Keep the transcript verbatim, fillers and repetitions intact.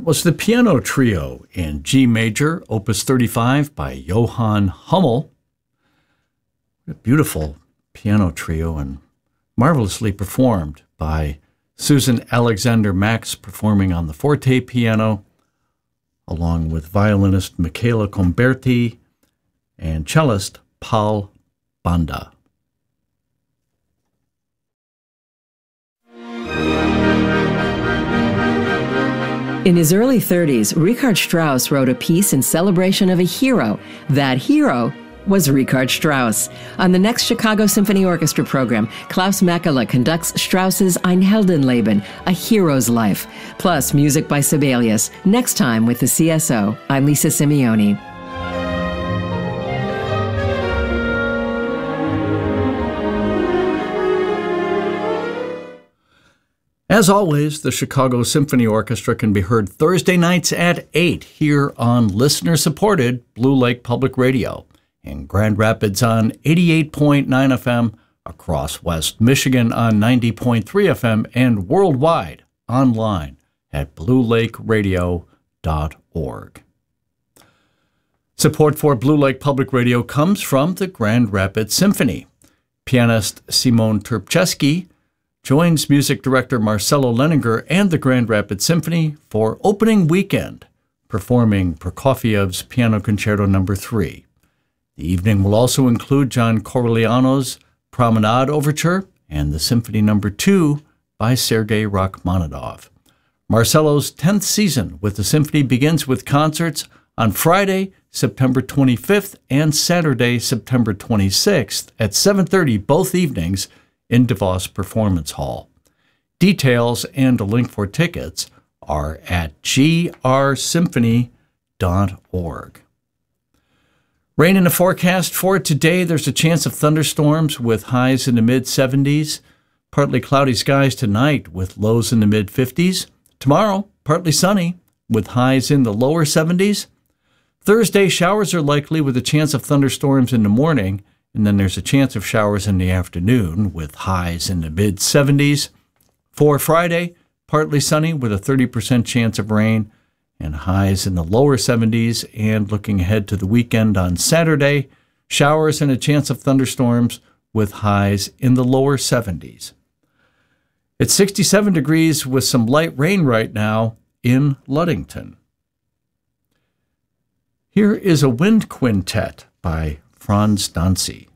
was the Piano Trio in G Major, Opus thirty-five by Johann Hummel. A beautiful piano trio and marvelously performed by Susan Alexander Max, performing on the forte piano, along with violinist Michaela Comberti and cellist Paul Banda. In his early thirties, Richard Strauss wrote a piece in celebration of a hero. That hero was Richard Strauss. On the next Chicago Symphony Orchestra program, Klaus Makela conducts Strauss's Ein Heldenleben, A Hero's Life, plus music by Sibelius. Next time with the C S O, I'm Lisa Simeoni. As always, the Chicago Symphony Orchestra can be heard Thursday nights at eight here on listener-supported Blue Lake Public Radio in Grand Rapids on eighty-eight point nine F M, across West Michigan on ninety point three F M, and worldwide online at blue lake radio dot org. Support for Blue Lake Public Radio comes from the Grand Rapids Symphony. Pianist Simon Terpcheski joins music director Marcelo Leninger and the Grand Rapids Symphony for opening weekend, performing Prokofiev's Piano Concerto Number three. The evening will also include John Corigliano's Promenade Overture and the Symphony Number two by Sergei Rachmaninoff. Marcelo's tenth season with the symphony begins with concerts on Friday, September twenty-fifth and Saturday, September twenty-sixth at seven thirty both evenings in DeVos Performance Hall. Details and a link for tickets are at g r symphony dot org. Rain in the forecast for today. There's a chance of thunderstorms with highs in the mid seventies. Partly cloudy skies tonight with lows in the mid fifties. Tomorrow, partly sunny with highs in the lower seventies. Thursday, showers are likely with a chance of thunderstorms in the morning, and then there's a chance of showers in the afternoon with highs in the mid seventies. For Friday, partly sunny with a thirty percent chance of rain and highs in the lower seventies. And looking ahead to the weekend on Saturday, showers and a chance of thunderstorms with highs in the lower seventies. It's sixty-seven degrees with some light rain right now in Ludington. Here is a wind quintet by Franz Danzig.